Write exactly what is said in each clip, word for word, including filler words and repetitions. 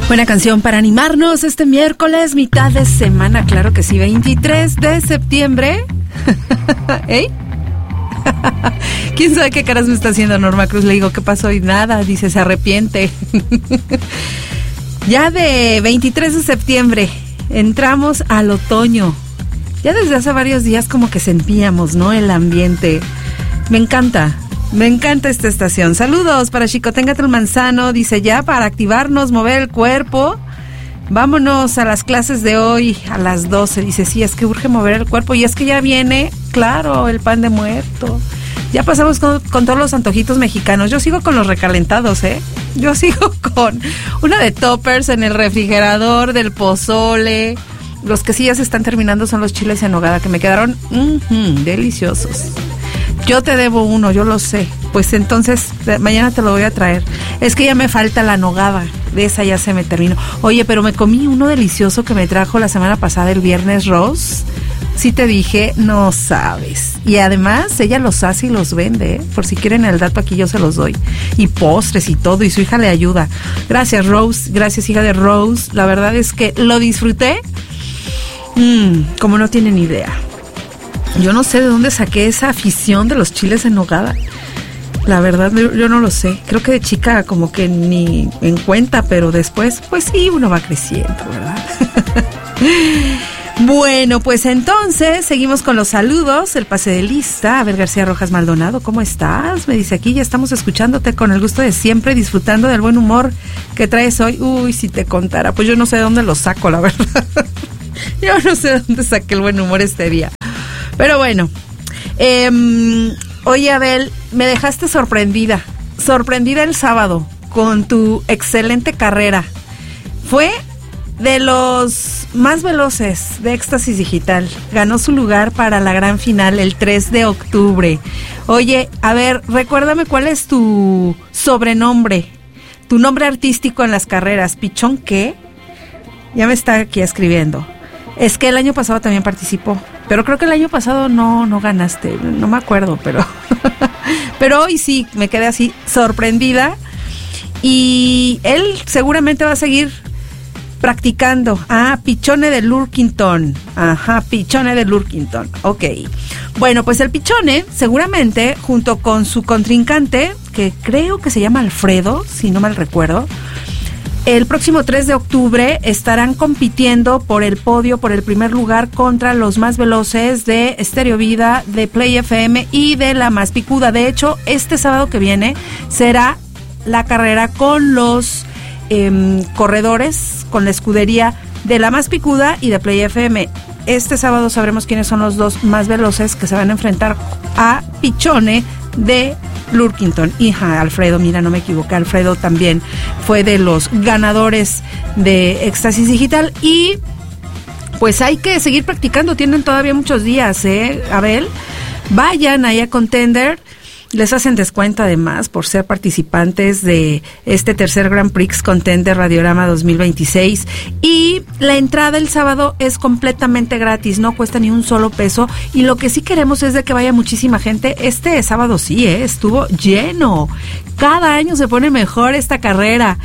Buena canción para animarnos este miércoles, mitad de semana, claro que sí, veintitrés de septiembre. ¿Eh? ¿Quién sabe qué caras me está haciendo Norma Cruz? Le digo, ¿qué pasó? Y nada, dice, se arrepiente. Ya de veintitrés de septiembre entramos al otoño. Ya desde hace varios días como que sentíamos, ¿no? El ambiente. Me encanta. Me encanta esta estación. Saludos para Chicoténgate el Manzano. Dice, ya para activarnos, mover el cuerpo. Vámonos a las clases de hoy a las doce. Dice, sí, es que urge mover el cuerpo. Y es que ya viene, claro, el pan de muerto. Ya pasamos con, con todos los antojitos mexicanos. Yo sigo con los recalentados, ¿eh? Yo sigo con una de toppers en el refrigerador, del pozole. Los que sí ya se están terminando son los chiles en nogada, que me quedaron uh-huh, deliciosos. Yo te debo uno, yo lo sé. Pues entonces, mañana te lo voy a traer. Es que ya me falta la nogada. De esa ya se me terminó. Oye, pero me comí uno delicioso que me trajo la semana pasada, el viernes, Rose. Sí te dije, no sabes. Y además, ella los hace y los vende, ¿eh? Por si quieren el dato, aquí yo se los doy. Y postres y todo, y su hija le ayuda. Gracias, Rose. Gracias, hija de Rose. La verdad es que lo disfruté. Mmm, como no tienen idea. Yo no sé de dónde saqué esa afición de los chiles en nogada. La verdad, yo no lo sé. Creo que de chica como que ni en cuenta, pero después, pues sí, uno va creciendo, ¿verdad? Bueno, pues entonces seguimos con los saludos, el pase de lista. A ver, García Rojas Maldonado, ¿cómo estás? Me dice aquí, ya estamos escuchándote con el gusto de siempre, disfrutando del buen humor que traes hoy. Uy, si te contara, pues yo no sé de dónde lo saco, la verdad. Yo no sé de dónde saqué el buen humor este día. Pero bueno, eh, oye Abel, me dejaste sorprendida, sorprendida el sábado con tu excelente carrera. Fue de los más veloces de Éxtasis Digital, ganó su lugar para la gran final el tres de octubre. Oye, a ver, recuérdame cuál es tu sobrenombre, tu nombre artístico en las carreras. ¿Pichón qué? Ya me está aquí escribiendo. Es que el año pasado también participó, pero creo que el año pasado no, no ganaste, no me acuerdo, pero pero hoy sí, me quedé así sorprendida y él seguramente va a seguir practicando. Ah, Pichone de Lurkington, ajá, Pichone de Lurkington, ok. Bueno, pues el Pichone seguramente junto con su contrincante, que creo que se llama Alfredo, si no mal recuerdo, el próximo tres de octubre estarán compitiendo por el podio, por el primer lugar contra los más veloces de Estéreo Vida, de Play F M y de La Más Picuda. De hecho, este sábado que viene será la carrera con los eh, corredores, con la escudería de La Más Picuda y de Play F M. Este sábado sabremos quiénes son los dos más veloces que se van a enfrentar a Pichone de Lurkington. Hija, Alfredo, mira, no me equivoqué, Alfredo también fue de los ganadores de Éxtasis Digital y pues hay que seguir practicando, tienen todavía muchos días, ¿eh, Abel? Vayan ahí a Contender, les hacen descuento además por ser participantes de este tercer Grand Prix Contender Radiorama dos mil veintiséis y la entrada el sábado es completamente gratis, no cuesta ni un solo peso y lo que sí queremos es de que vaya muchísima gente. Este sábado sí, ¿eh? Estuvo lleno, cada año se pone mejor esta carrera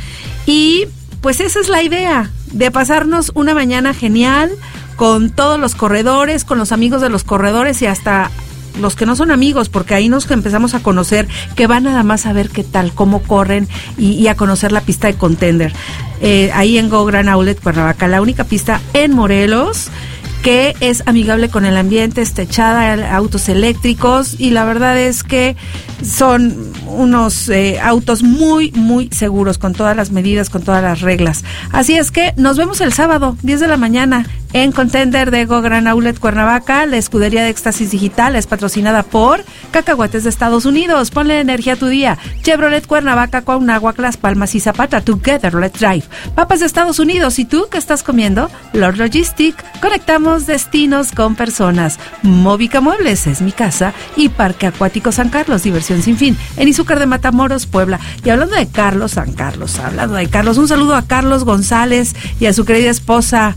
y pues esa es la idea, de pasarnos una mañana genial con todos los corredores, con los amigos de los corredores y hasta los que no son amigos, porque ahí nos empezamos a conocer, que van nada más a ver qué tal, cómo corren y, y a conocer la pista de Contender. Eh, ahí en Go Gran Outlet Cuernavaca, la única pista en Morelos que es amigable con el ambiente, está techada a autos eléctricos y la verdad es que son unos eh, autos muy, muy seguros, con todas las medidas, con todas las reglas. Así es que nos vemos el sábado, diez de la mañana, en Contender de Go Gran Outlet Cuernavaca. La escudería de Éxtasis Digital es patrocinada por Cacahuates de Estados Unidos. Ponle energía a tu día. Chevrolet Cuernavaca, Cuauhnáhuac, Las Palmas y Zapata. Together, let's drive. Papas de Estados Unidos. ¿Y tú qué estás comiendo? Lord Logistic. Conectamos destinos con personas. Móvica Muebles es mi casa. Y Parque Acuático San Carlos, diversión sin fin. En Izúcar de Matamoros, Puebla. Y hablando de Carlos, San Carlos, hablando de Carlos, un saludo a Carlos González y a su querida esposa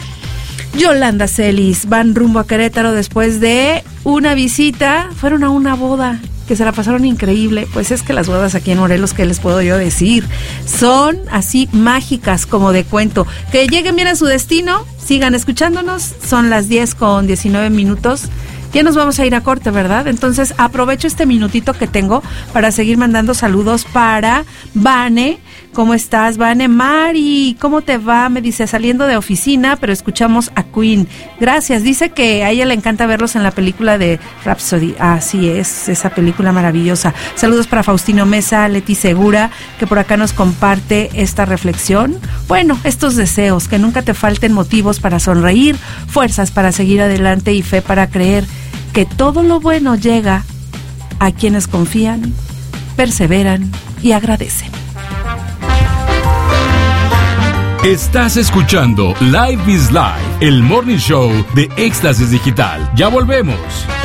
Yolanda Celis. Van rumbo a Querétaro después de una visita, fueron a una boda que se la pasaron increíble. Pues es que las bodas aquí en Morelos, ¿qué les puedo yo decir? Son así mágicas como de cuento. Que lleguen bien a su destino, sigan escuchándonos, son las diez con diecinueve minutos. Ya nos vamos a ir a corte, ¿verdad? Entonces aprovecho este minutito que tengo para seguir mandando saludos para Vane. ¿Cómo estás, Vane? Mari, ¿cómo te va? Me dice, saliendo de oficina, pero escuchamos a Queen. Gracias. Dice que a ella le encanta verlos en la película de Rhapsody. Así es, esa película maravillosa. Saludos para Faustino Mesa, Leti Segura, que por acá nos comparte esta reflexión. Bueno, estos deseos, que nunca te falten motivos para sonreír, fuerzas para seguir adelante y fe para creer que todo lo bueno llega a quienes confían, perseveran y agradecen. Estás escuchando Live is Live, el morning show de Éxtasis Digital. Ya volvemos.